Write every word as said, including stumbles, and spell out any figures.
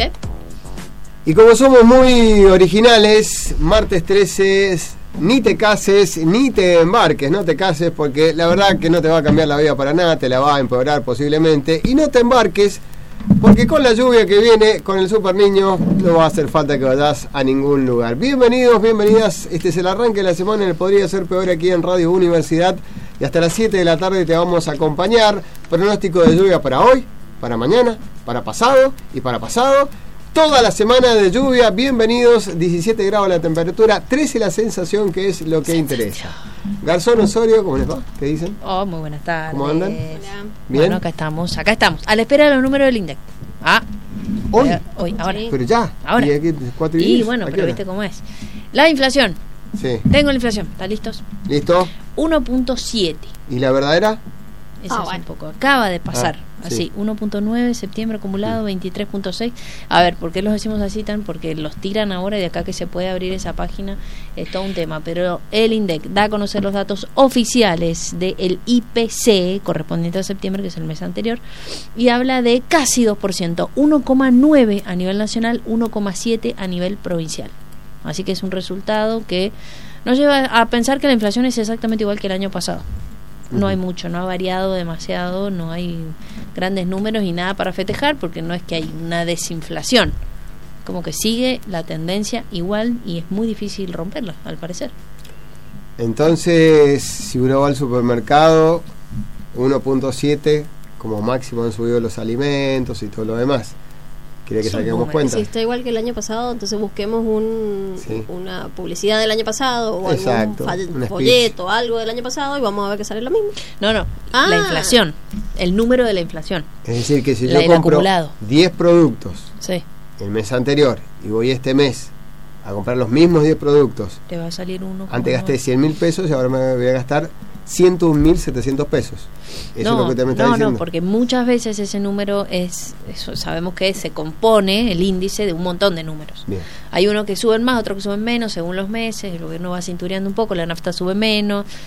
¿Qué? Y como somos muy originales, martes trece, ni te cases, ni te embarques, no te cases porque la verdad que no te va a cambiar la vida para nada, te la va a empeorar posiblemente, y no te embarques porque con la lluvia que viene, con el Super Niño, no va a hacer falta que vayas a ningún lugar. Bienvenidos, bienvenidas, este es el arranque de la semana, el Podría Ser Peor aquí en Radio Universidad, y hasta las siete de la tarde te vamos a acompañar. Pronóstico de lluvia para hoy, para mañana, para pasado y para pasado. Toda la semana de lluvia, bienvenidos, diecisiete grados la temperatura, trece la sensación, que es lo que interesa. Garzón, Osorio, ¿cómo les va? ¿Qué dicen? Oh, muy buenas tardes. ¿Cómo andan? Hola. ¿Bien? Bueno, acá estamos, acá estamos, a la espera de los números del INDEC. Ah, ¿Hoy? eh, hoy, ahora. Sí. Pero ya, Ahora. y aquí cuatro y Y diez, bueno, ¿a qué pero hora? viste cómo es. La inflación, Sí. tengo la inflación, ¿están listos? ¿Listo? uno punto siete. ¿Y la verdadera? Eso Ah, es bueno. un poco, acaba de pasar. Ah, Así, sí. uno punto nueve, septiembre acumulado, veintitrés punto seis. A ver, ¿por qué los decimos así tan? Porque los tiran ahora y de acá que se puede abrir esa página es todo un tema. Pero el INDEC da a conocer los datos oficiales del I P C correspondiente a septiembre, que es el mes anterior, y habla de casi dos por ciento, uno coma nueve a nivel nacional, uno coma siete a nivel provincial. Así que es un resultado que nos lleva a pensar que la inflación es exactamente igual que el año pasado. No hay mucho, no ha variado demasiado, no hay grandes números y nada para festejar, porque no es que hay una desinflación. Como que sigue la tendencia igual y es muy difícil romperla, al parecer. Entonces, si uno va al supermercado, uno punto siete como máximo han subido los alimentos y todo lo demás. ¿Quiere que Son saquemos números. cuenta? Si está igual que el año pasado, entonces busquemos un, Sí. una publicidad del año pasado o Exacto, algún un fa- folleto, algo del año pasado, y vamos a ver que sale lo mismo. No, no, Ah. la inflación, el número de la inflación. Es decir, que si La- yo el compro acumulado. diez productos Sí, el mes anterior y voy este mes a comprar los mismos diez productos, te va a salir uno. antes gasté cien mil pesos y ahora me voy a gastar ciento un mil setecientos pesos. Eso no, es lo que usted me está no, diciendo. no, porque muchas veces ese número es, eso sabemos que se compone el índice de un montón de números. Bien. Hay unos que suben más, otros que suben menos, según los meses, el gobierno va cintureando un poco, la nafta sube menos,